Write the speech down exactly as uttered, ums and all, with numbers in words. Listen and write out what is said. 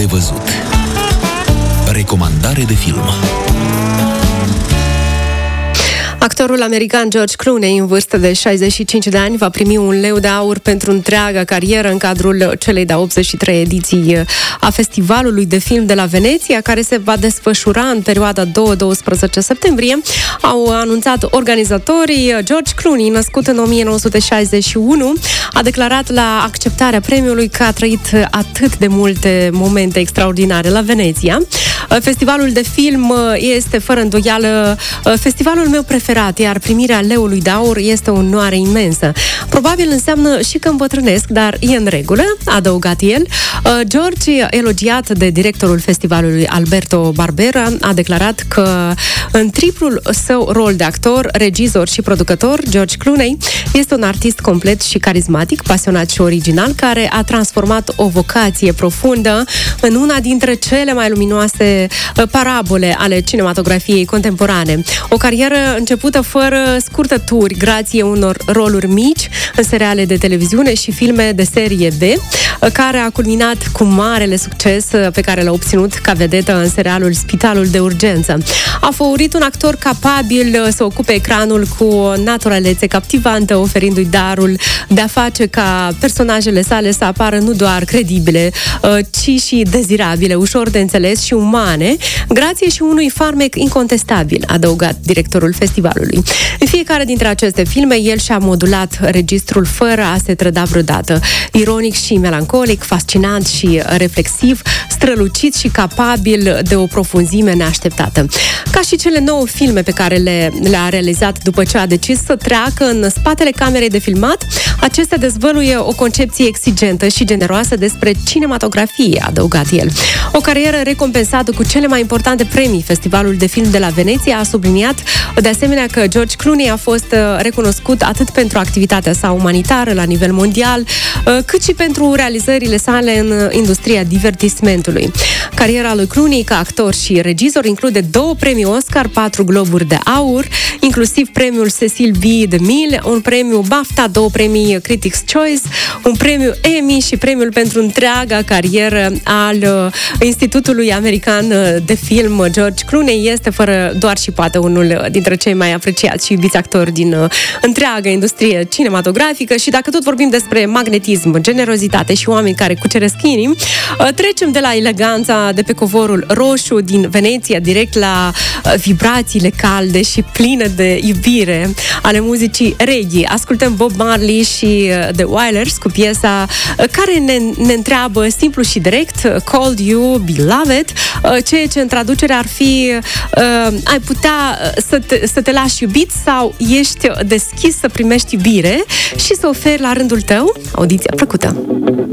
văzut. Recomandare de film. Actorul american George Clooney, în vârstă de șaizeci și cinci de ani, va primi un leu de aur pentru întreaga carieră în cadrul celei de-a optzeci și trei ediții a Festivalului de Film de la Veneția, care se va desfășura în perioada două - doisprezece septembrie. Au anunțat organizatorii. George Clooney, născut în o mie nouă sute șaizeci și unu, a declarat la acceptarea premiului că a trăit atât de multe momente extraordinare la Veneția. Festivalul de film este, fără îndoială, festivalul meu preferat, iar primirea leului de aur este o onoare imensă. Probabil înseamnă și că îmbătrânesc, dar e în regulă, a adăugat el. George, elogiat de directorul festivalului Alberto Barbera, a declarat că în triplul său rol de actor, regizor și producător, George Clooney este un artist complet și carismatic, pasionat și original, care a transformat o vocație profundă în una dintre cele mai luminoase parabole ale cinematografiei contemporane. O carieră începută fără scurtături, grație unor roluri mici în seriale de televiziune și filme de serie B, care a culminat cu marele succes pe care l-a obținut ca vedetă în serialul Spitalul de Urgență. A făurit un actor capabil să ocupe ecranul cu o naturalețe captivantă, oferindu-i darul de a face ca personajele sale să apară nu doar credibile, ci și dezirabile, ușor de înțeles și umane, grație și unui farmec incontestabil, a adăugat directorul festivalului. În fiecare dintre aceste filme, el și-a modulat registrul fără a se trăda vreodată. Ironic și melancolic, fascinant și reflexiv, strălucit și capabil de o profunzime neașteptată. Ca și cele nouă filme pe care le, le-a realizat după ce a decis să treacă în spatele camerei de filmat, acestea dezvăluie o concepție exigentă și generoasă despre cinematografie, a adăugat el. O carieră recompensată cu cele mai importante premii. Festivalul de Film de la Veneția a subliniat de asemenea că George Clooney a fost recunoscut atât pentru activitatea sa umanitară la nivel mondial, cât și pentru realizările sale în industria divertismentului. Cariera lui Clooney ca actor și regizor include două premii Oscar, patru globuri de aur, inclusiv premiul Cecil B. DeMille, un premiu BAFTA, două premii Critics' Choice, un premiu Emmy și premiul pentru întreaga carieră al Institutului American de Film. George Clooney este fără doar și poate unul dintre cei mai apreciați și iubiți actori din întreaga industrie cinematografică și dacă tot vorbim despre magnetism, generozitate și oameni care cuceresc inimi, trecem de la eleganța de pe covorul roșu din Veneția direct la vibrațiile calde și pline de iubire ale muzicii reggae. Ascultăm Bob Marley și The Wailers cu piesa care ne, ne întreabă simplu și direct: Called You Beloved, ceea ce în traducere ar fi uh, ai putea să te, să te lași iubit sau ești deschis să primești iubire și să oferi la rândul tău audiția plăcută.